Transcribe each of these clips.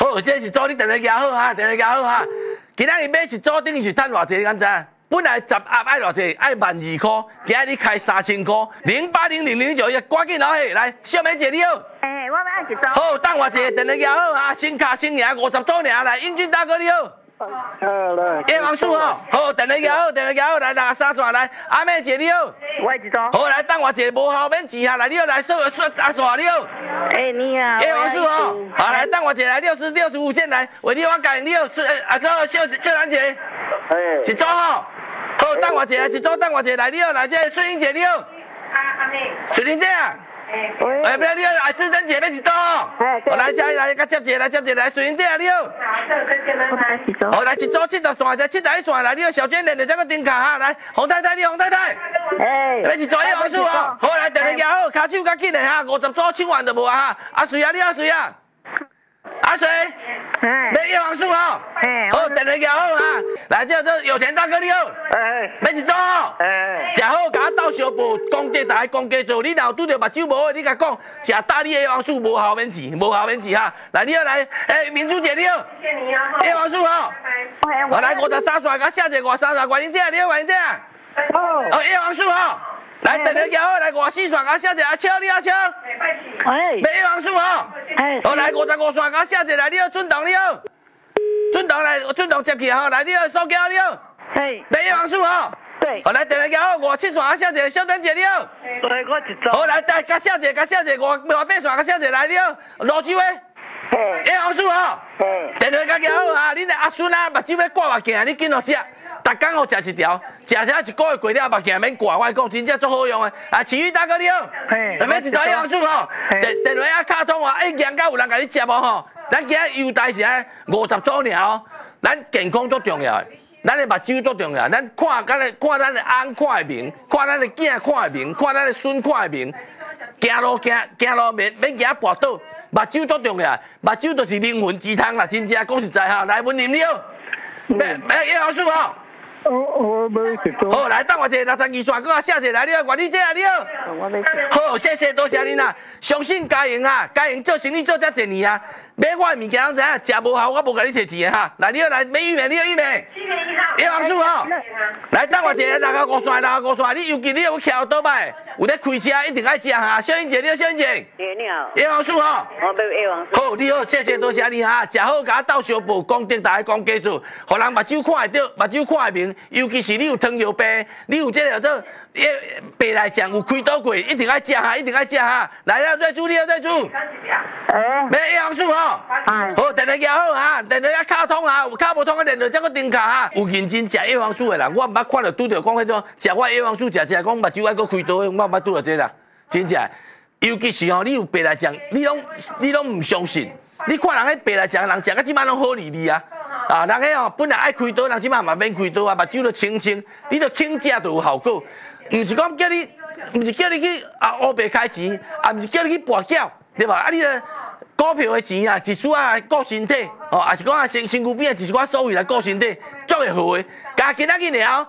好，这是组你电话拿好哈，电话拿好哈。今仔日买一组等于是赚偌济，敢知？本来10盒爱偌济，爱12块，今仔日开3000块，080009，赶紧拿去来，小美姐你好。 我要按一组。 好，等我一下，电话拿好哈，新卡新赢50组尔来，英俊大哥你好。 好来。 叶王叔好，好，电话拿好，电话拿好，来63线来，阿妹姐你好。 我一组。 好，来等我一下，无效免钱哈，来你好，来说阿线你好。 你好。 叶王叔好，好来等我一下，来65线来，为你我改你好，阿周秀兰姐。一组吼，好，等我一下，一组等我一下，来你好，来这顺英姐你好。阿妹。水玲姐啊。不要你好，啊，志珍姐要一组吼。我来这来甲接者，来接者来，水玲姐你好。好，来一组70线，再71线来，你好，小娟连着这个顶卡哈，来，洪太太你好，洪太太。要一组叶王叔哦，好来，电话拿好，卡手较紧的哈，50组抢完就无啊哈。阿水啊，你好水啊。阿水，要叶王叔哦，好，电话拿好哈，来这有田大哥你好，要一组哦，食好，甲我倒小步，功德大家功加做，你若有拄着目睭无的，你甲讲，食大理的叶王叔无效免钱，无效免钱哈，来你好来，明珠姐你好，谢谢你哦，叶王叔好，我来53线，甲下一个53线，关英姐你好，关英姐，哦，叶王叔好。来，电话拿好，来54线，甲下一个阿超，你阿超，要叶王叔哦，好来55线，甲下一个来，你好，俊栋你好，俊栋来，俊栋接起吼，来你好，苏娇你好，要叶王叔哦，好来，电话拿好57线，甲下一个小珍姐你好， 我一组。 好来，甲下一个58线，甲下一个来你好，罗志伟。叶王叔哦，电话甲拿好啊！恁的阿孙啊，目睭要挂目镜，你紧落食，逐工好食一条，食一个月过了目镜免挂，我讲真正足好用的。啊，奇遇大哥你好，要一组叶王叔吼，电话啊卡通啊，硬到有人甲你接无吼？咱今仔优待是50组尔哦，咱健康足重要的，咱的目睭足重要，咱看咱的翁看会明，看咱的囝看会明，看咱的孙看会明。行路免行跋倒，目睭足重要，目睭就是灵魂之汤啦，真正讲实在哈。来，文林你好，叶王叔吼。 我要一组。 好，来等我一下62线，搁下一个来，你好，管理姐啊，你好。好，谢谢，多谢恁啦。相信嘉盈啊，嘉盈做生意做遮侪年啊，买我的物件，知影食无效，我无甲你摕钱的哈。来，你好，来买玉梅，你好玉梅。7月1号。叶王叔吼，来等我一下65线，你尤其你有徛倒摆，有咧开车一定爱食哈。小英姐，你好，小英姐。 你好。 叶王叔吼。 我要叶王。 好，你好，谢谢，多谢你哈。食好，甲我倒小步，功德大家讲加做，互人目睭看会到，目睭看会明。尤其是你有糖尿病，你有这个叫做白内障有开刀过，一定爱食哈，一定爱食哈。来了，瑞珠，你好，瑞珠。要叶王叔吼。好，电话拿好哈，电话卡通哈，有卡无通的电话，这个电卡哈。有认真食叶王叔的人，我毋捌看到拄着讲迄种食我叶王叔食讲目睭爱搁开刀的，我毋捌拄到这啦，真正。尤其是吼，你有白内障，你拢唔相信。你看人迄白内障的人食到即摆拢好利利啊！啊，人迄吼本来爱开刀，人即摆嘛免开刀啊，目睭就清清，你就轻食就有效果。毋是讲叫你，毋是叫你去乌白开钱，也毋是叫你去博缴，对吧？啊，你个股票的钱啊，一丝啊顾身体，哦，也是讲啊身躯边啊，一丝所谓来顾身体，足会好的。加今仔日聊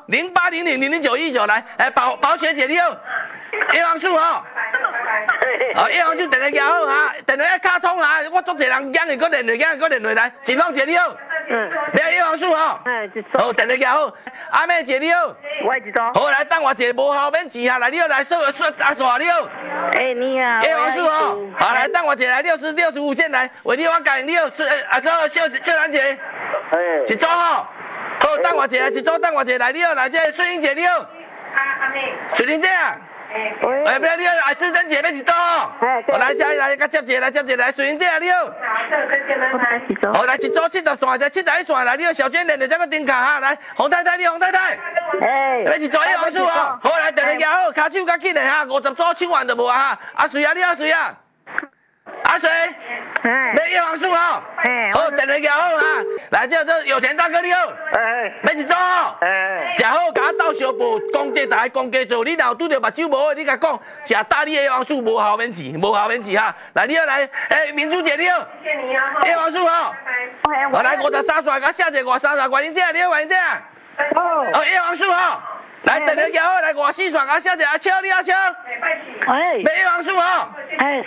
08000919来，保全姐你好，叶王叔吼。哦，叶王叔电话拿好哈，电话一卡通哈，我足侪人讲的，搁连落来，锦芳姐你好，要叶王叔吼，好，电话拿好，阿妹姐你好， 我一组。 好来等我一下，无效免钱哈，来你好来说阿线你好， 你好。 叶王叔吼，好来等我一下来65线来，为你我改你好，阿周秀兰姐，一组吼，好等我一下，一组等我一下来你好来这顺英姐你好，阿妹，水玲姐啊。不要你好，啊，志珍姐要一组哦。我来甲接者，来，水英姐你好。好，来一组70线，再71线来，你好，小娟连着这个顶卡哈，来，洪太太你好，洪太太。要一组叶王叔哦。好，来电话拿好，卡手较紧的哈，50组抢完就无啊哈。阿水啊，你好，水啊。阿水，要叶王叔哦。好，电话拿好哈，来这有田大哥你好。要一组哦。食好，甲我倒小步，功德大家讲加做。你若有拄着目睭无的，你甲讲食大理的叶王叔无效免钱，无效免钱哈。来，你好来，明珠姐你好。谢谢你哦。叶王叔好。我来53线，甲下一个53线，关英姐你好，关英姐。哦，叶王叔好。来，电话拿好，来54线，甲下一个阿超你阿超。要叶王叔好。